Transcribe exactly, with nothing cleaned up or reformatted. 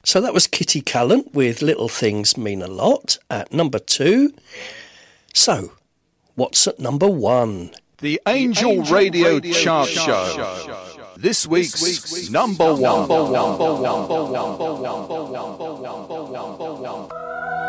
So that was Kitty Callan with Little Things Mean a Lot at number two. So, what's at number one? The Angel, the Angel Radio, Radio Chart, Chart Show. Show. This week's, this week's number one. Number one. Number one. Number one. Number one. Number one.